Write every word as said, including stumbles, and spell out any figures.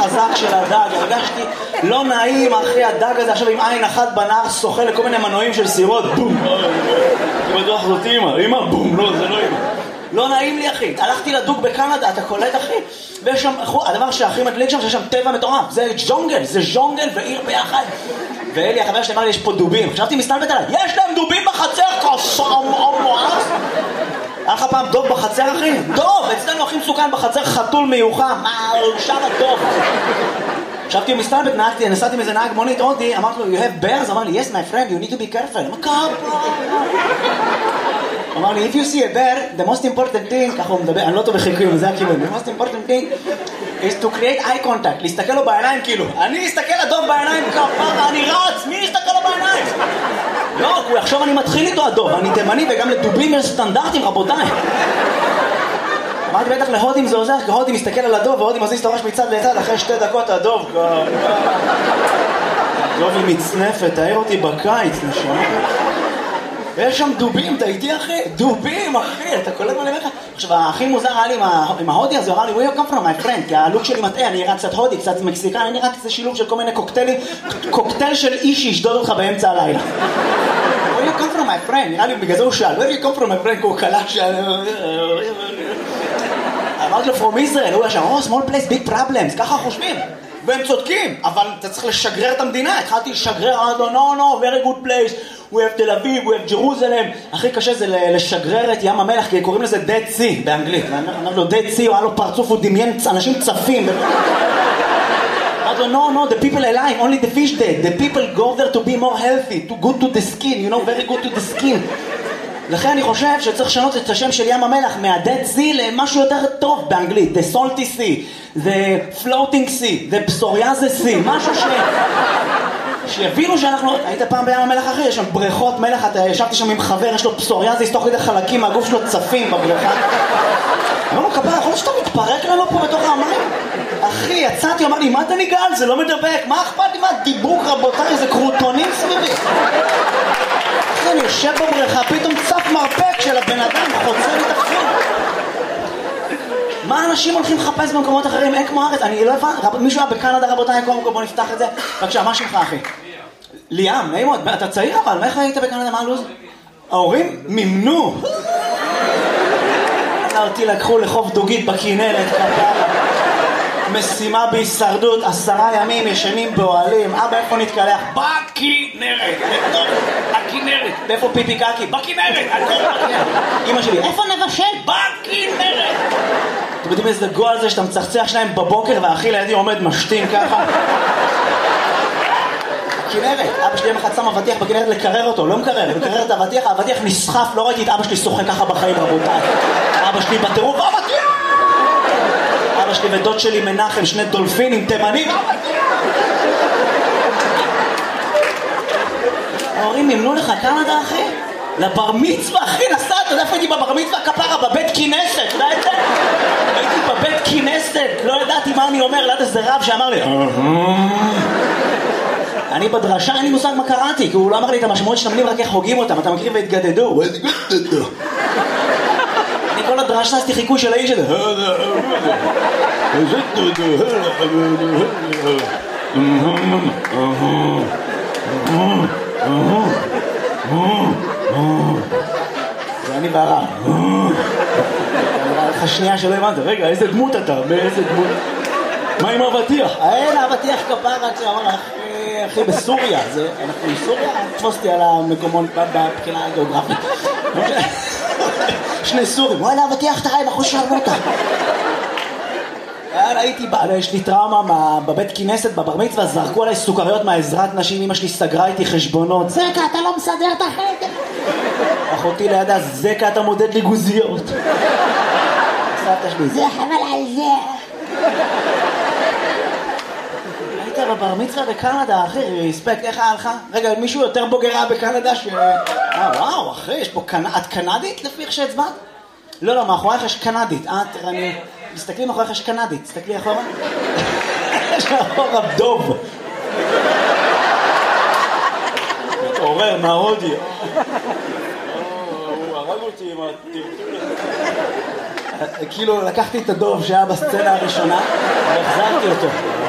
חזק של הדג, הרגשתי לא נעים, אחי, הדג הזה עכשיו עם עין אחת בנהר שוחה לכל מיני מנועים של סירות, בום, אני בטוח זאת אימא, אימא, בום, לא, זה לא אימא. לא נעים לי, אחי. הלכתי לדוג בקנדה, אתה קולט, אחי? ויש שם, הדבר שהכי מדליק שם, שיש שם טבע מטורף. זה ג'ונגל, זה ז'ונגל ועיר ביחד. ואלי, החבר שלי אמר לי, יש פה דובים. חשבתי, מסתלבט עליי, יש להם דובים בחצר, קוסום, מואס. היה לך פעם דוב בחצר, אחי? דוב! אצלנו הכי מסוכן בחצר, חתול מיוחם. מה, שם הדוב. חשבתי, מסתלבט, נהגתי, נסעתי מזה נהג מונית הודי, אמרתי לו, you have bears? אמר לי, yes, my friend, you need to be careful. מה קרה? אמר לי, if you see a bear, the most important thing, ככה הוא מדבר, אני לא טוב בחלקויים, זה הכיוון, the most important thing is to create eye contact, להסתכל לו בעיניים כאילו, אני אסתכל לדוב בעיניים כפרה, אני רץ, מי יסתכל לו בעיניים? לא, הוא יחשוב אני מתחיל איתו הדוב, אני תימני וגם לדובים יש סטנדרטים, רבותיי. אמרתי, בטח להודים זה עוזר, כי הודים מסתכל על הדוב, והודים מזיז את הראש מצד לצד, אחרי שתי דקות הדוב, הדוב היא מצנפת, תאר אותי בקיץ, נשמע. יש שם דובים, אתה איתי אחי? דובים אחי, אתה קולט מה אני אומר לך? עכשיו, הכי מוזר היה לי עם ההודי הזה, הוא אמר לי, where you come from my friend? כי הלוק שלי מטעה, אני נראה קצת הודי, קצת מקסיקן, אני נראה קצת שילוב של כל מיני קוקטיילים, קוקטייל של איש שישדוד אותך באמצע הלילה. where you come from my friend? נראה לי, בגלל זה הוא שאל, where you come from my friend? כי הוא קלט שאל... אמרתי לו, from Israel, הוא ישר, oh, small place, big problems, ככה חושבים. והם צודקים, אבל אתה צריך לשגרר את המדינה. התחלתי לשגרר, אמרתי לו, no, no, very good place. We have תל אביב, we have Jerusalem. הכי קשה זה לשגרר את ים המלח, כי קוראים לזה Dead Sea באנגלית. אמרתי לו, Dead Sea, הוא היה לו פרצוף, הוא דמיין אנשים צפים. אמרתי לו, no, no, the people alive, only the fish dead. The people go there to be more healthy, to good to the skin, you know, very good to the skin. לכן אני חושב שצריך לשנות את השם של ים המלח מה-Dead Sea למשהו יותר טוב באנגלית. The Salty Sea, The Floating Sea, The Psoriasis Sea, משהו ש... שיבינו שאנחנו... היית פעם בים המלח אחי, יש שם בריכות מלח, אתה ישבתי שם עם חבר, יש לו פסוריאזיס, תוך כדי חלקים מהגוף שלו צפים בבריכה. אמרנו, כפרה, יכול להיות שאתה מתפרק לנו פה בתוך המים? אחי, יצאתי, אמר לי, מה אתה ניגל? זה לא מדבק, מה אכפת לי? מה דיבוק רבותיי, זה קרוטונים סביבי. אחי, אני יושב בבריכה, פתאום צף מרפק של הבן אדם, חוצה לי תפקיד. מה אנשים הולכים לחפש במקומות אחרים? אין כמו ארץ, אני לא הבן, מישהו היה בקנדה רבותיי, קודם כל בוא נפתח את זה. בבקשה, מה שמך אחי? ליאם, נעים מאוד, אתה צעיר אבל, מה איך היית בקנדה, מה הלוז? ההורים מימנו. אותי לקחו לחוף דוגית בכינרת, משימה בהישרדות, עשרה ימים ישנים באוהלים. אבא, איפה נתקלח? בכינרת, בתוך הכינרת. ואיפה פיפי קקי? בכינרת, הכל בכינרת. אמא שלי, איפה נבשל? בכינרת. אתם יודעים איזה גועל זה שאתה מצחצח שלהם בבוקר והאחי לידי עומד משתין ככה? בכינרת. אבא שלי יום אחד שם אבטיח בכינרת לקרר אותו, לא מקרר, לקרר את האבטיח, האבטיח נסחף, לא ראיתי את אבא שלי שוחק ככה בחיים רבותיי. אבא שלי בטירוף, אבטיח! אבא שלי ודוד שלי מנחם, שני דולפינים, תימנים, ההורים מימנו לך קנדה אחי? לבר מצווה אחי, נסעת, אתה יודע איפה הייתי בבר מצווה? כפרה, בבית כינסת, לא יודע? הייתי בבית כינסת, לא ידעתי מה אני אומר, ליד איזה רב שאמר לי אני בדרשה, אין לי מושג מה קראתי, כי הוא לא אמר לי את המשמעות של המילים, רק איך הוגים אותם, אתה מכיר והתגדדו, התגדדו. אני כל הדרשה עשיתי חיקוי של האיש הזה. זה אני בערה. לך שנייה שלא הבנת, רגע, איזה דמות אתה, באיזה דמות? מה עם אבטיח? אין, אבטיח כפרה, כשאמר לך, אחי, בסוריה, אנחנו בסוריה, תפוסתי על המקומות בבחינה הגיאוגרפית. שני סורים, וואלה, אבטיח תראי, בחוש שאלו אותה. הייתי, יש לי טראומה בבית כינסת, בבר מצווה, זרקו עליי סוכריות מהעזרת נשים, אמא שלי סגרה איתי חשבונות. זקה, אתה לא מסדר את החדר. אחותי לידה, זקה, אתה מודד לי גוזיות. סבתא שלי, זה חבל על זה. היית בבר מצווה בקנדה, אחי, ריספקט, איך היה לך? רגע, מישהו יותר בוגרה בקנדה ש... אה, וואו, אחי, יש פה קנ... את קנדית לפי איך שהצבעת? לא, לא, מאחורייך יש קנדית. אה, תראה, אני... תסתכלי מאחורייך יש קנדית. תסתכלי אחורה. יש מאחורה דוב. מתעורר מההודי. הוא הרג אותי עם הטרטור. כאילו, לקחתי את הדוב שהיה בסצנה הראשונה והחזרתי אותו.